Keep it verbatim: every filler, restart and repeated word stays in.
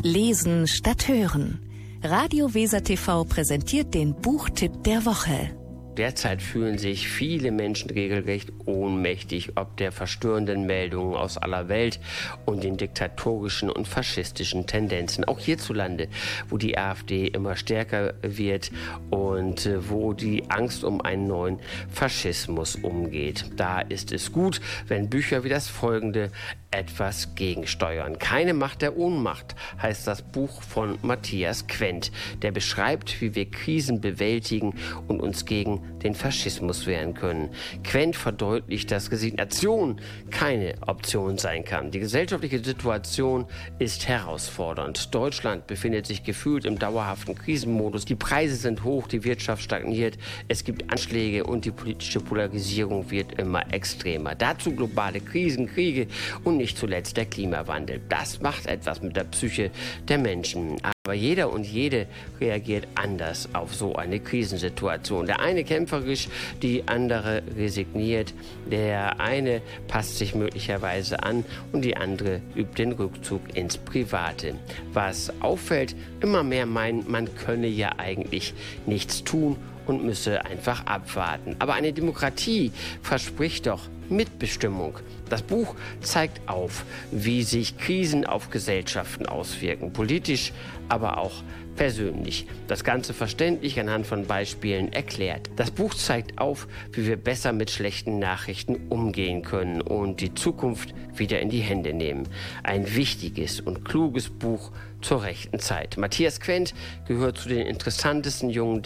Lesen statt Hören. Radio Weser T V präsentiert den Buchtipp der Woche. Derzeit fühlen sich viele Menschen regelrecht ohnmächtig ob der verstörenden Meldungen aus aller Welt und den diktatorischen und faschistischen Tendenzen. Auch hierzulande, wo die AfD immer stärker wird und wo die Angst um einen neuen Faschismus umgeht. Da ist es gut, wenn Bücher wie das folgende etwas gegensteuern. Keine Macht der Ohnmacht heißt das Buch von Matthias Quent. Der beschreibt, wie wir Krisen bewältigen und uns gegen den Faschismus wehren können. Quent verdeutlicht, dass Resignation keine Option sein kann. Die gesellschaftliche Situation ist herausfordernd. Deutschland befindet sich gefühlt im dauerhaften Krisenmodus. Die Preise sind hoch, die Wirtschaft stagniert, es gibt Anschläge und die politische Polarisierung wird immer extremer. Dazu globale Krisen, Kriege und nicht zuletzt der Klimawandel. Das macht etwas mit der Psyche der Menschen. Aber jeder und jede reagiert anders auf so eine Krisensituation. Der eine kämpferisch, die andere resigniert. Der eine passt sich möglicherweise an und die andere übt den Rückzug ins Private. Was auffällt, immer mehr meinen, man könne ja eigentlich nichts tun und müsse einfach abwarten. Aber eine Demokratie verspricht doch Mitbestimmung. Das Buch zeigt auf, wie sich Krisen auf Gesellschaften auswirken, politisch, aber auch persönlich. Das Ganze verständlich anhand von Beispielen erklärt. Das Buch zeigt auf, wie wir besser mit schlechten Nachrichten umgehen können und die Zukunft wieder in die Hände nehmen. Ein wichtiges und kluges Buch zur rechten Zeit. Matthias Quent gehört zu den interessantesten jungen